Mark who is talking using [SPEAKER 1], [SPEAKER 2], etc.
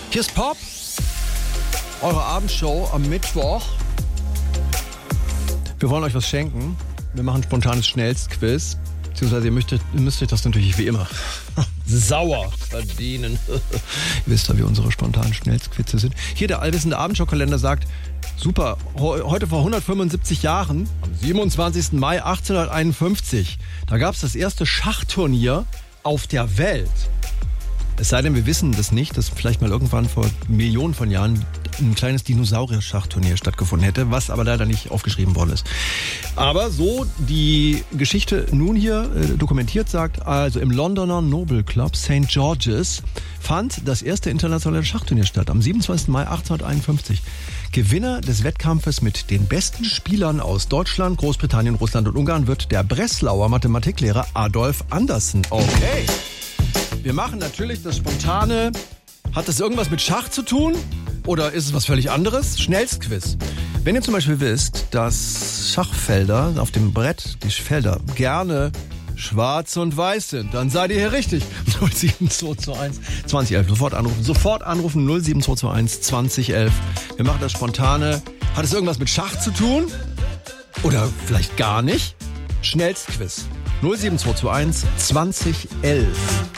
[SPEAKER 1] Hier ist Pop, eure Abendshow am Mittwoch. Wir wollen euch was schenken. Wir machen ein spontanes Schnellstquiz. Beziehungsweise ihr müsst euch das natürlich wie immer sauer verdienen. Ihr wisst ja, wie unsere spontanen Schnellstquizze sind. Hier der allwissende Abendshow-Kalender sagt, super, heute vor 175 Jahren, am 27. Mai 1851, da gab es das erste Schachturnier auf der Welt. Es sei denn, wir wissen das nicht, dass vielleicht mal irgendwann vor Millionen von Jahren ein kleines Dinosaurier-Schachturnier stattgefunden hätte, was aber leider nicht aufgeschrieben worden ist. Aber so die Geschichte nun hier dokumentiert sagt, also im Londoner Noble Club St. George's fand das erste internationale Schachturnier statt, am 27. Mai 1851. Gewinner des Wettkampfes mit den besten Spielern aus Deutschland, Großbritannien, Russland und Ungarn wird der Breslauer Mathematiklehrer Adolf Andersen. Okay. Wir machen natürlich das Spontane. Hat das irgendwas mit Schach zu tun? Oder ist es was völlig anderes? Schnellstquiz. Wenn ihr zum Beispiel wisst, dass Schachfelder auf dem Brett, die Felder, gerne schwarz und weiß sind, dann seid ihr hier richtig. 07221 2011. Sofort anrufen 07221 2011. Wir machen das Spontane. Hat es irgendwas mit Schach zu tun? Oder vielleicht gar nicht? Schnellstquiz. 07221 2011.